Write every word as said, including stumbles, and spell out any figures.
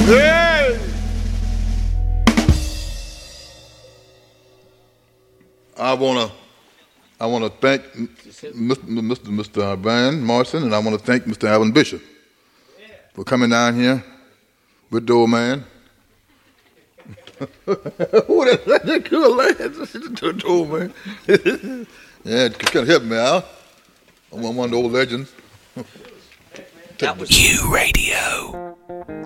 Hey! I wanna, I wanna thank Mister Mister Van Morrison, and I wanna thank Mister Alvin Bishop for coming down here with the old man. Who that, that good lad? The old man. Yeah, kind of help me out. I'm one of the old legends. That was U Radio.